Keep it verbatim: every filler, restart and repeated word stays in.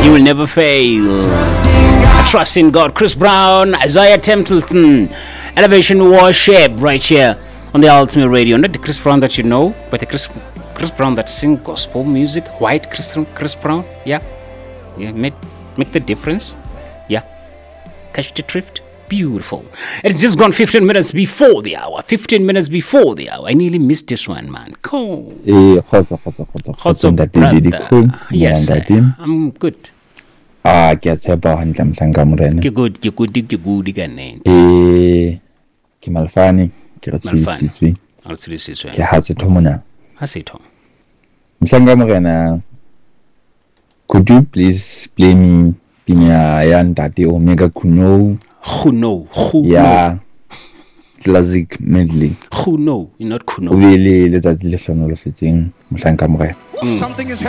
He will never fail. Trust in God. Chris Brown, Isaiah Templeton, Elevation Worship, right here on the Ultimate Radio. Not the Chris Brown that you know, but the Chris Chris Brown that sing gospel music. White Chris Chris Brown. Yeah, yeah. Make make the difference. Yeah. Catch the drift. Beautiful. It's just gone fifteen minutes before the hour. fifteen minutes before the hour. I nearly missed this one, man. Cool. Eh, khotso khotso khotso. Khotso, brother. Yes, I'm good. Ah, ke a tshepa hantle mhlanga morena. Ke good, ke good, ke good ka nne. Eh, ke malfane, ke re tsisitswe. Al tsisitswe. Ke ha se thomona. Ha se thom. Mhlanga morena, could you please play me pinya ya ntate Omega Kuno? Kuno, Kuno. Yeah. Classic medley. Kuno, not Kuno. O bile le tsatsi le hlono le fetseng mhlanga morena. Something is